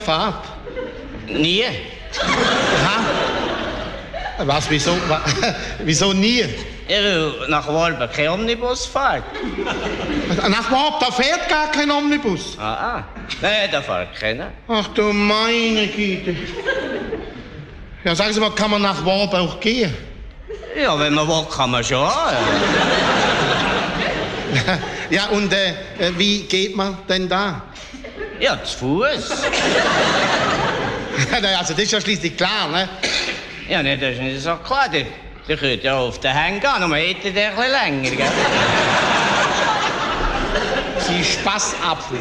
Fahrt? Nie. Aha. Was, wieso? Wieso nie? Ja, weil nach Worben kein Omnibus fährt. Nach Warp, da fährt gar kein Omnibus. Nein, da fährt keiner. Ach du meine Güte. Ja, sagen Sie mal, kann man nach Warp auch gehen? Ja, wenn man will, kann man schon. Ja, und wie geht man denn da? Ja, zu Fuß. Also das ist ja schließlich klar, ne? Ja, nee, das ist nicht so klar. Der könnte ja auf den Hängen gehen, aber hätte der ein bisschen länger, gell? Sie Spaßapfel.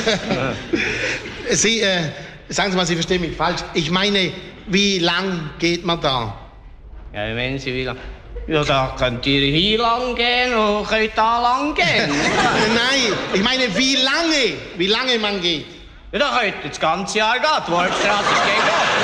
Sie, sagen Sie mal, Sie verstehen mich falsch. Ich meine, wie lang geht man da? Ja, wenn Sie wie lang? Ja, da könnt ihr hier lang gehen und könnt da lang gehen. Nein, ich meine, wie lange man geht. Ja, da könnt ihr das ganze Jahr gehen. Die Wolfstrasse geht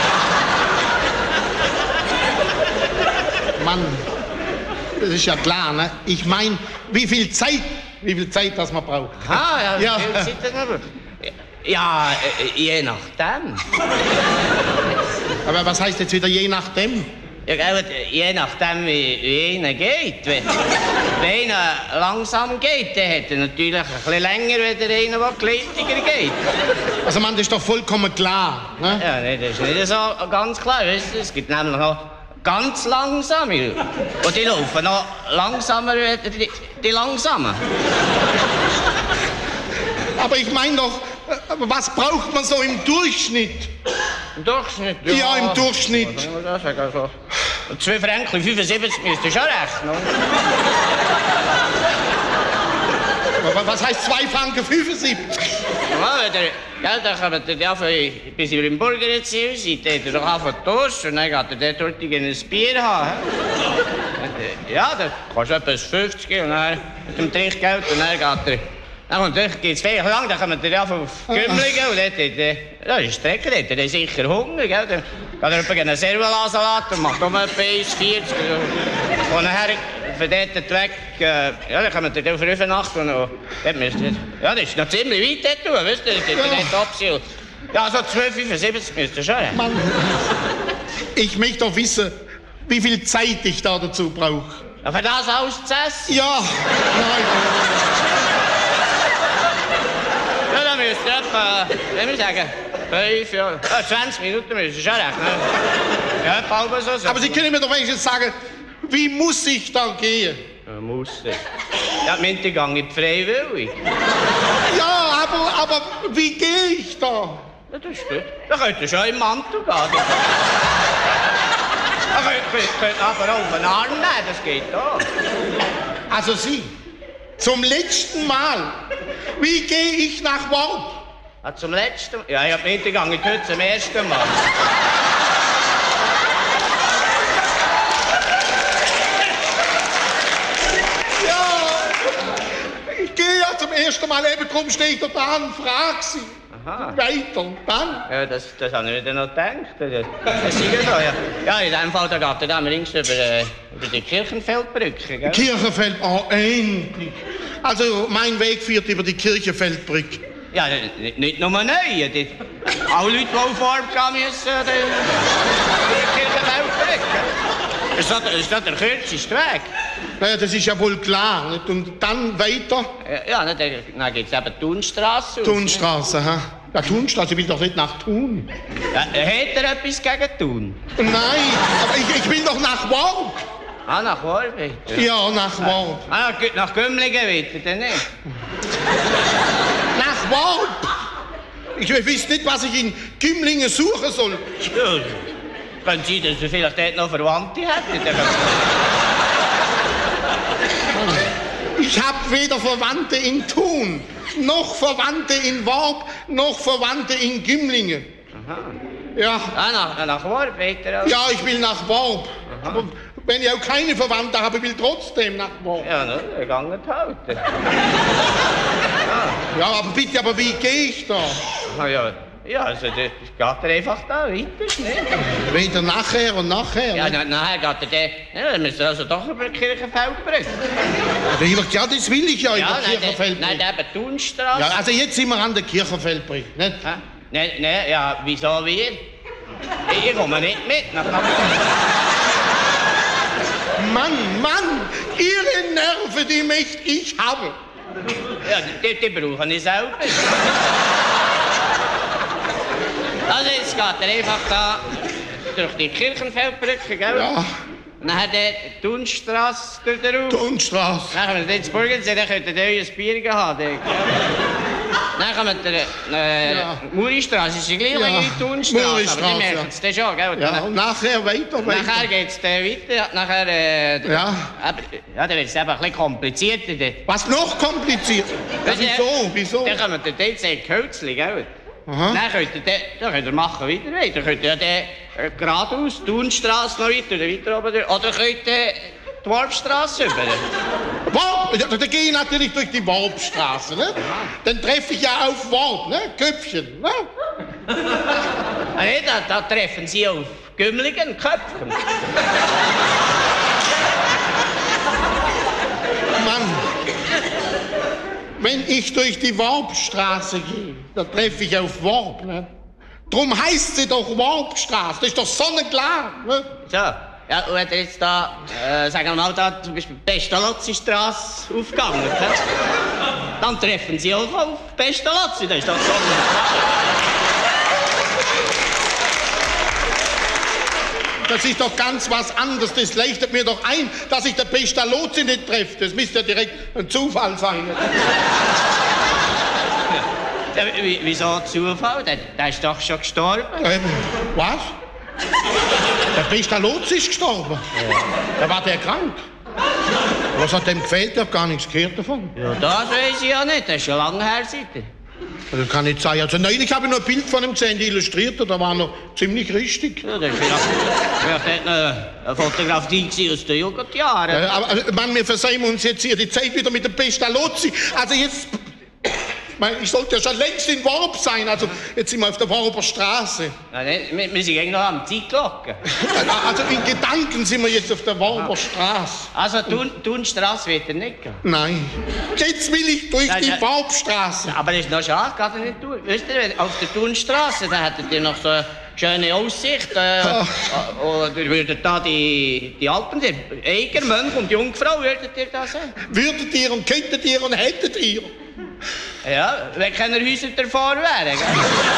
Mann, das ist ja klar, ne? Ich meine, wie viel Zeit das man braucht. Ja, ja. Wie viel Zeit das man braucht? Ja, je nachdem. Aber was heißt jetzt wieder je nachdem? Ja, je nachdem, wie einer geht. Wenn einer langsam geht, dann hat er natürlich ein bisschen länger, als einer, der geleitiger geht. Also Mann, das ist doch vollkommen klar. Ne? Ja, nee, das ist nicht so ganz klar. Weißt du? Es gibt nämlich noch ganz langsame. Und die laufen noch langsamer als die Langsamen. Aber ich meine doch, was braucht man so im Durchschnitt? Im Durchschnitt? Ja, im Durchschnitt. Was soll ich da sagen? Also, 2 Franken 75 müsst ihr schon rechnen. Was heißt 2 Franken 75? Ja, dann kommt ihr ja bis ihr im Burgerziel seid, dann habt ihr doch einfach Durst und dann geht ihr dort ein Bier haben. Ja, dann kostet etwas 50 und dann mit dem Trinkgeld und dann geht ihr. Dann geht es viel lang, dann kommt ihr auf Gümligen und dort ist Strecke, dort hat er sicher Hunger, gell? Dann geht er einen Servola-Salat und macht um etwa 1,40 und nachher von dort weg, ja, dann kommt ihr auf Nacht und dort müsst ihr, ja, das ist noch ziemlich weit dort, weißt du, dort ist nicht Absicht. Ja, so 12,75 müsst ihr schon. Mann, ich möchte doch wissen, wie viel Zeit ich da dazu brauche. Ja, für das alles zu essen? Ja, nein. Ja, dann müsst ihr etwa, wie wir sagen, 5, ja, 20 Minuten müsst ihr schon rechnen. Ja, etwa halb so. Aber Sie können mir doch wenigstens sagen, wie muss ich da gehen? Ja, muss ich. Ja, mit dem Gang in die Freiwillig. Ja, aber wie gehe ich da? Ja, das ist gut. Dann könnt ihr schon im Mantel gehen. Dann könnt ihr aber auf den Arm nehmen, das geht auch. Also Sie, zum letzten Mal, wie gehe ich nach Warp? Ja, zum letzten Mal? Ja, ich hab mit dem Gang heute zum ersten Mal. Ich gehe ja zum ersten Mal, eben drum stehe ich da und frage Sie. Aha. Weiter und dann? Ja, das habe ich nicht noch gedacht. Das ist ja so, ja. Ja, in dem Fall, da geht er dann links über die Kirchenfeldbrücke, gell? Kirchenfeld, oh, endlich. Also, mein Weg führt über die Kirchenfeldbrücke. Ja, nicht nur neu. Alle Leute, die auf Arbeit gehen müssen, die Kirchenfeldbrücke. Das ist doch der kürzeste Weg. Naja, das ist ja wohl klar. Nicht? Und dann weiter? Ja, dann geht es eben die Thunstrasse. Thunstrasse, ha? Ja, Thunstrasse, ich will doch nicht nach Thun. Ja, hat er etwas gegen Thun? Nein, aber ich will doch nach Warp. Ah, nach Warp? Ja, nach Warp. Ah, nach Gümligen weiter, dann nicht? Nach Warp? Ich weiß nicht, was ich in Gümlingen suchen soll. Ja, könnte sein, dass du vielleicht dort noch Verwandte hättest. Ich habe weder Verwandte in Thun, noch Verwandte in Warp, noch Verwandte in Gümlingen. Aha. Ja. Ah, nach Warp weiter? Ja, ich will nach Warp. Aber wenn ich auch keine Verwandte habe, will ich trotzdem nach Warp. Ja, ne, der Gang halt. Ja, aber bitte, aber wie gehe ich da? Ah, ja, also das geht er einfach da weiter, nicht? Wieder nachher und nachher. Ja, ne? nachher geht er dann, ja, dann müssen wir also doch über die Kirchenfeldbrücke. Ja, das will ich ja, Ja, über die Kirchenfeldbrücke. Nein, eben Thunstrasse. Ja, also jetzt sind wir an der Kirchenfeldbrücke, nicht? Nein, ja, wieso wir? Ich komme nicht mit. Mann, Ihre Nerven, die möchte ich haben. Ja, die brauche ich selber. Also jetzt geht er einfach da durch die Kirchenfeldbrücke, gell? Ja. Dann hat er die Thunstrasse durch den Raum. Thunstrasse. Dann kommen wir ins Burgensee, dann könnt ihr euer Bier haben. Dann kommen wir Muristrasse, ist die gleiche wie die Thunstrasse, aber die merken es dann schon, gell? Ja, und nachher weiter. Nachher geht es weiter, nachher... Ja, dann wird es einfach ein bisschen komplizierter. was noch komplizierter? Wieso? Dann kommen wir dort in Kölzli, gell? Aha. Dann könnt ihr machen, wie ihr wollt. Dann könnt ihr ja geradeaus, die Thunstrasse noch weiter oben durch. Oder könnt ihr die Warpstrasse über. Dann gehe ich natürlich durch die Warpstraße, ne? Dann treffe ich ja auf Warp, ne? Köpfchen, ne? Nee, da treffen Sie auf Gümmligen Köpfen. Mann, wenn ich durch die Warpstraße gehe, dann treffe ich auf Warp, ne? Drum heißt sie doch Warpstraße, das ist doch sonnenklar, ne? So, ja, und wenn ihr jetzt da, sagen wir mal, da zum Beispiel Pestalozzi-Strasse aufgegangen, dann treffen Sie auch auf Pestalozzi, das ist doch sonnenklar. Das ist doch ganz was anderes. Das leuchtet mir doch ein, dass ich der Pestalozzi nicht treffe. Das müsste ja direkt ein Zufall sein. Ja, wieso Zufall? Der ist doch schon gestorben. Was? Der Pestalozzi ist gestorben? Ja. Da war der krank. Was hat dem gefehlt? Ich habe gar nichts gehört davon. Ja, das weiß ich ja nicht. Das ist schon lange her, seitdem. Das kann nicht sein. Also neulich habe ich noch ein Bild von ihm gesehen, die illustrierte, da war noch ziemlich richtig. Ja, das war vielleicht eine Fotografie aus den Jugendjahren. Aber Mann, wir versäumen uns jetzt hier die Zeit wieder mit dem Pestalozzi. Also jetzt... Ich sollte ja schon längst in Warp sein, also jetzt sind wir auf der Warper Straße. Ja, wir sind eigentlich noch am Zeitglocken. Also in Gedanken sind wir jetzt auf der Warper Straße. Also Thunstrasse wird er nicht gehen? Nein. Jetzt will ich durch die Warpstraße. Aber das ist noch schade, geht er nicht durch. Wisst ihr, auf der Thunstrasse, da hättet ihr noch so eine schöne Aussicht. Oder würdet da die Alpen, die Eiger, Mönch und Jungfrau, würdet ihr da sehen? Würdet ihr und könntet ihr und hättet ihr? Ja, wenn keine Häuser davor wären, gell?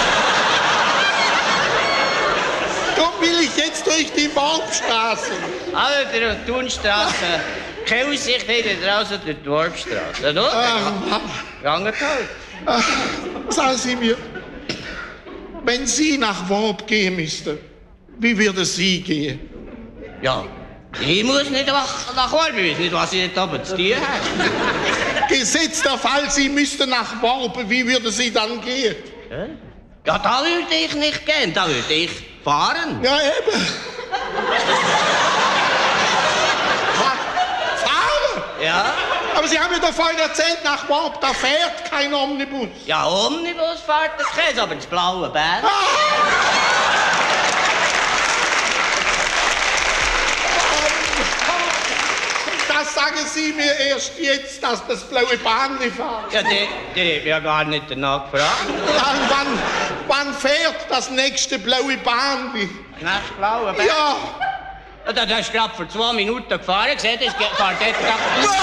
Darum will ich jetzt durch die Warpstraße. Also, die Thunstrasse, keine Aussicht habt ihr draußen durch die Warpstrasse. Ganget halt. Sagen Sie mir, wenn Sie nach Warp gehen müssten, wie würde Sie gehen? Ja, ich muss nicht nach Warp, ich weiß nicht, was ich dort oben zu tun habe. Gesetzt der Fall, Sie müssten nach Warp, wie würde Sie dann gehen? Ja, da würde ich nicht gehen, da würde ich fahren. Ja, eben. Fahren? Ja. Aber Sie haben mir doch vorhin erzählt, nach Warp, da fährt kein Omnibus. Ja, Omnibus fährt das Käse, aber das blaue Bär. Das sagen Sie mir erst jetzt, dass das blaue Bahn nicht fährt. Ja, die hat ja gar nicht danach gefragt. Wann fährt das nächste blaue Bahn? Nächste blaue Bär? Ja. Da ist gerade vor 2 Minuten gefahren, gesehen, das fährt jetzt gerade...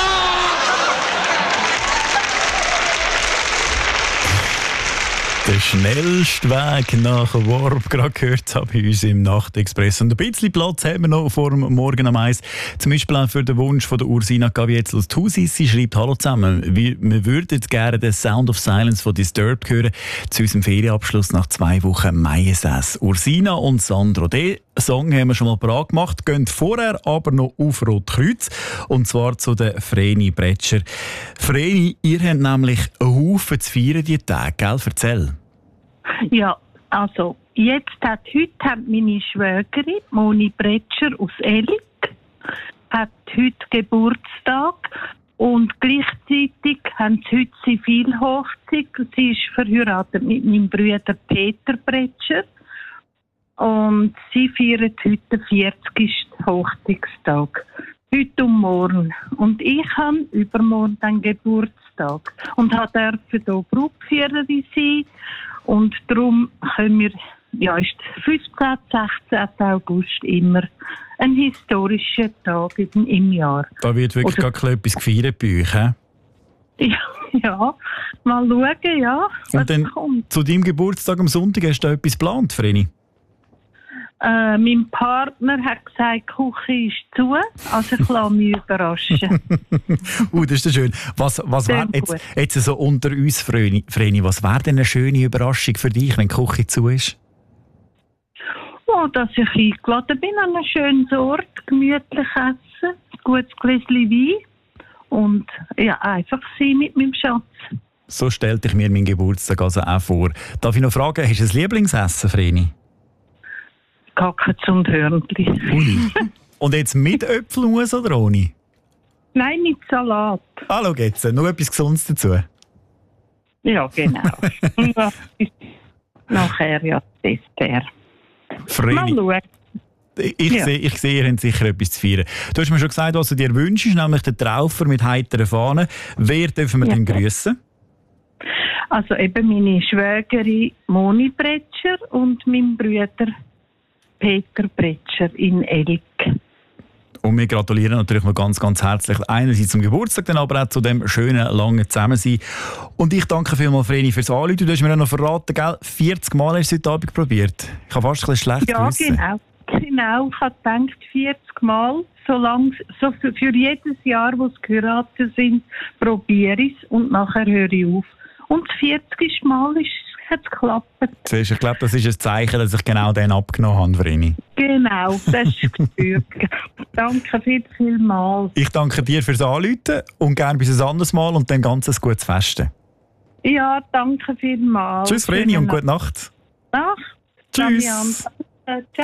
Der schnellste Weg nach Warp, gerade gehört bei uns im Nachtexpress. Und ein bisschen Platz haben wir noch vor dem Morgen am Eis. Zum Beispiel auch für den Wunsch von der Ursina Gavietzel aus Thusis. Sie schreibt: Hallo zusammen, wir würden gerne den Sound of Silence von Disturbed hören zu unserem Ferienabschluss nach 2 Wochen Maiensäß. Ursina und Sandro, den Song haben wir schon mal parat gemacht, gehen vorher aber noch auf Rotkreuz. Und zwar zu den Vreni Bretscher. Vreni, ihr habt nämlich einen Haufen zu feiern diese Tage, gell? Erzähl. Ja, also heute hat meine Schwägerin, Moni Bretscher aus Ellig, hat heute Geburtstag und gleichzeitig haben sie heute Zivilhochzeit. Sie ist verheiratet mit meinem Bruder Peter Bretscher und sie feiert heute den 40. Hochzeitstag. heute und morgen. Und ich habe übermorgen dann Geburtstag und durfte hier Brutführerin sein. Und darum können wir, ja, ist der 15. 16. August immer ein historischer Tag im Jahr. Da wird wirklich gar etwas gefeiert bei euch, he? Ja, mal schauen, ja, was Und dann kommt. zu deinem Geburtstag am Sonntag hast du da etwas geplant, Vreni? Mein Partner hat gesagt, die Küche ist zu, also ich lasse mich überraschen. Das ist ja schön. Was wäre jetzt so unter uns, Vreni, was wäre denn eine schöne Überraschung für dich, wenn die Küche zu ist? Oh, dass ich eingeladen bin an einen schönen Ort, gemütlich essen, ein gutes Gläschen Wein und ja, einfach sein mit meinem Schatz. So stellte ich mir meinen Geburtstag also auch vor. Darf ich noch fragen, hast du ein Lieblingsessen, Vreni? Kackens und Hörnli. Ui. Und jetzt mit Äpfelmus oder ohne? Nein, mit Salat. Ah, schau jetzt, noch etwas Gesundes dazu. Ja, genau. Ja, nachher ja das Dessert. Mal Vreni, schauen. ich sehe, ihr habt sicher etwas zu feiern. Du hast mir schon gesagt, was du dir wünschst, nämlich den Traufer mit heiteren Fahnen. Wer dürfen wir denn grüßen? Also eben meine Schwägerin Moni Bretscher und mein Bruder Peter Bretscher in Elk. Und wir gratulieren natürlich noch ganz, ganz herzlich. Einerseits zum Geburtstag, dann aber auch zu dem schönen, langen Zusammensein. Und ich danke vielmals, Vreni, fürs Anrufen. Du hast mir noch verraten, gell? 40 Mal hast du heute Abend probiert. Ich habe fast ein bisschen schlecht gewissen. Ja, genau. Ich habe gedacht, 40 Mal, so für jedes Jahr, wo es geheiratet sind, probiere ich es und nachher höre ich auf. Und das 40. Mal hat es geklappt. Ich glaube, das ist ein Zeichen, dass ich genau den abgenommen habe, Vreni. Genau, das ist gespürt. Danke vielmals. Ich danke dir fürs Anrufen und gerne bis ein anderes Mal und dann ganz ein gutes Fest. Ja, danke vielmals. Tschüss, Vreni, und gute Nacht. Nacht. Tschüss. Ciao.